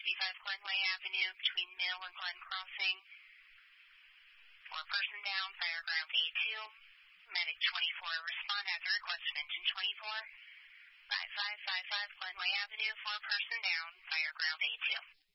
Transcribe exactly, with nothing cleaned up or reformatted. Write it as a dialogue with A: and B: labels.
A: sixty-five Glenway Avenue between Mill and Glen Crossing. One person down, fire ground A two. Medic twenty-four, respond at the request of engine twenty-four. five five five five Glenway Avenue, four person down, fire ground A two.